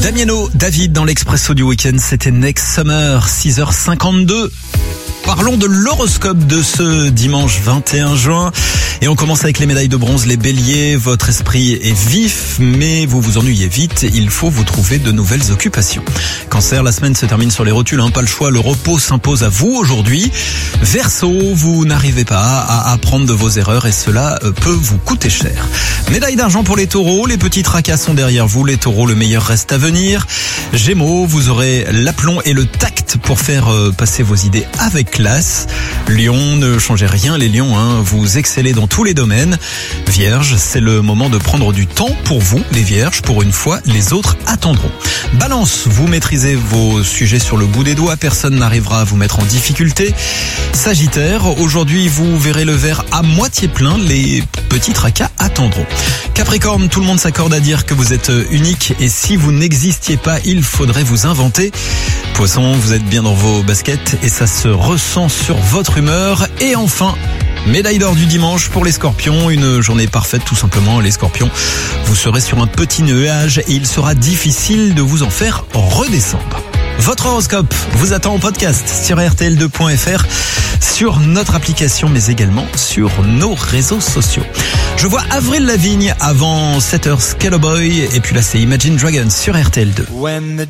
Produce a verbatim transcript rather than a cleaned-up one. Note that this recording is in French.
Damiano, David dans l'Expresso du week-end, c'était Next Summer, six heures cinquante-deux. Parlons de l'horoscope de ce dimanche vingt et un juin. Et on commence avec les médailles de bronze, les béliers. Votre esprit est vif, mais vous vous ennuyez vite. Il faut vous trouver de nouvelles occupations. Cancer, la semaine se termine sur les rotules, hein, pas le choix. Le repos s'impose à vous aujourd'hui. Verseau, vous n'arrivez pas à apprendre de vos erreurs et cela peut vous coûter cher. Médaille d'argent pour les taureaux. Les petits tracas sont derrière vous. Les taureaux, le meilleur reste à venir. Gémeaux, vous aurez l'aplomb et le tact pour faire passer vos idées avec classe. Lion, ne changez rien les lions, hein, vous excellez dans tous les domaines. Vierge, c'est le moment de prendre du temps pour vous, les vierges. Pour une fois, les autres attendront. Balance, vous maîtrisez vos sujets sur le bout des doigts, personne n'arrivera à vous mettre en difficulté. Sagittaire, aujourd'hui vous verrez le verre à moitié plein, les petits tracas attendront. Capricorne, tout le monde s'accorde à dire que vous êtes unique et si vous n'existiez pas, il faudrait vous inventer. Poisson, vous êtes bien dans vos baskets et ça se ressent sur votre humeur. Et enfin, médaille d'or du dimanche pour les scorpions, une journée parfaite tout simplement. Les scorpions, vous serez sur un petit nuage et il sera difficile de vous en faire redescendre. Votre horoscope vous attend en podcast sur R T L deux point F R, sur notre application mais également sur nos réseaux sociaux. Je vois Avril Lavigne avant sept heures, Scalaboy, et puis là c'est Imagine Dragons sur R T L deux.